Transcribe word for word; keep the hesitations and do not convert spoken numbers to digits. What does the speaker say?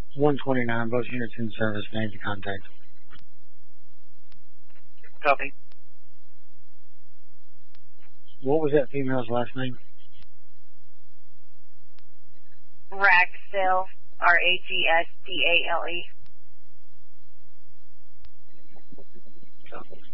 one twenty-nine, both units in service, name to contact. Copy. What was that female's last name? Ragsdale, R A G S D A L E. Copy.